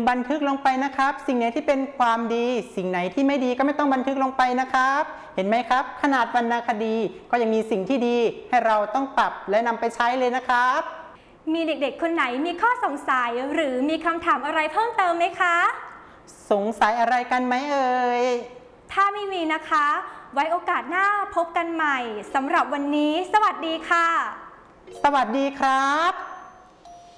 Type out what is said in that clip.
บันทึกลงไปนะครับสิ่งไหนที่เป็นความดีสิ่งไหนที่ไม่ดีก็ไม่ต้องบันทึกลงไปนะครับเห็นไหมครับขนาดวรรณคดีก็ยังมีสิ่งที่ดีให้เราต้องปรับและนำไปใช้เลยนะครับมีเด็กๆคนไหนมีข้อสงสัยหรือมีคำถามอะไรเพิ่มเติมไหมคะสงสัยอะไรกันไหมเอ่ยถ้าไม่มีนะคะไว้โอกาสหน้าพบกันใหม่สำหรับวันนี้สวัสดีค่ะสวัสดีครับ